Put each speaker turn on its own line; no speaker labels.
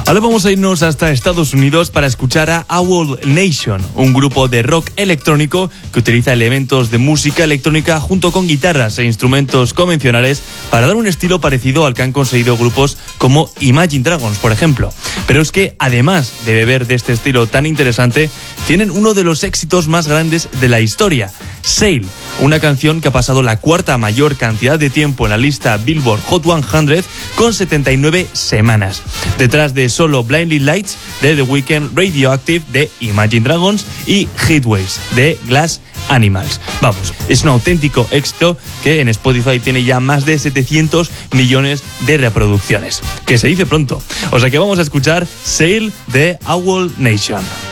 Ahora vamos a irnos hasta Estados Unidos para escuchar a Owl Nation, un grupo de rock electrónico que utiliza elementos de música electrónica junto con guitarras e instrumentos convencionales para dar un estilo parecido al que han conseguido grupos como Imagine Dragons, por ejemplo. Pero es que, además de beber de este estilo tan interesante, tienen uno de los éxitos más grandes de la historia, Sail, una canción que ha pasado la cuarta mayor cantidad de tiempo en la lista Billboard Hot 100 con 79 semanas. Detrás de solo Blinding Lights de The Weeknd, Radioactive de Imagine Dragons y Heatwaves de Glass Animals. Vamos, es un auténtico éxito que en Spotify tiene ya más de 700 millones de reproducciones. Que se dice pronto. O sea que vamos a escuchar Sail de Owl Nation.